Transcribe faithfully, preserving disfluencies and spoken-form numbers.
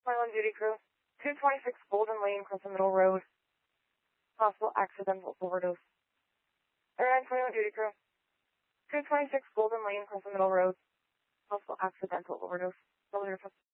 Island Duty Crew. two twenty-six Golden Lane, Crescent Middle Road. Possible accidental overdose. Airline twenty-one Duty Crew. two twenty-six Golden Lane, Crescent Middle Road. Possible accidental overdose.